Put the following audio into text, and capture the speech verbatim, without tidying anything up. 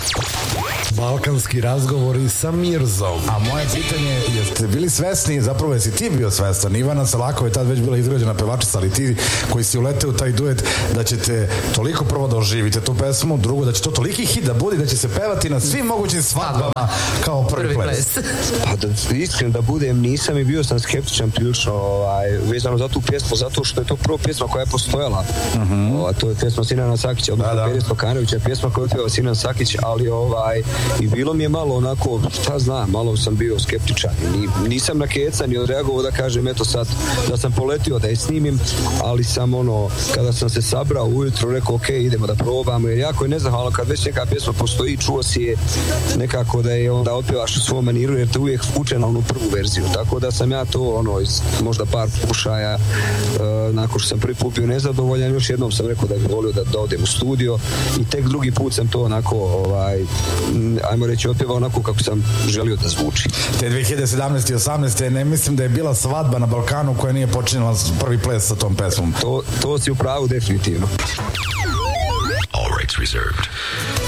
Balkanski razgovori sa Mirzom. A moje pitanje je, jeste bili svesni, zapravo jesi ti bio svestan, Ivana Selakova je tad već bila izgrađena pevačica, ali ti koji si uleteo u taj duet, da ćete toliko prvo da oživite tu pesmu, drugo da će to toliki hit da bude, da će se pevati na svim mogućim svadbama kao prvi, prvi ples. ples. Pa da iskreno da budem, nisam i bio sam skeptičan prilično ovaj, vezano za tu pjesmu, zato što je to prvo pjesma koja je postojala. Uh-huh. Ovaj, to je pjesma Sinana Sakića, odnosno da, da. Peris Lokanovića, pjesma koja je otpjeva Sinan Sakić, ali ovaj, i bilo mi je malo onako, šta znam, malo sam bio skeptičan. Ni, nisam na keca ni odreagovao da kažem, eto sad, da sam poletio da je snimim, ali sam ono, kada sam se sabrao ujutro, rekao, ok, idemo da probamo, jer jako je nezahvalno kad već neka pjesma postoji, čuo si je nekako da je onda otpjevaš u svom maniru, jer te uvijek uče na onu prvu verziju, tako da sam ja to, ono, iz možda par pokušaja, uh, nakon što sam prvi put bio nezadovoljan, još jednom sam rekao da bih volio da, da odem u studio i tek drugi put sam to onako, ovaj, ajmo reći, otpjevao onako kako sam želio da zvuči. Te dve hiljade sedamnaeste i osamnaeste ne mislim da je bila svadba na Balkanu koja nije počinjela prvi ples sa tom pesmom. To, to si u pravu definitivno. All rights reserved.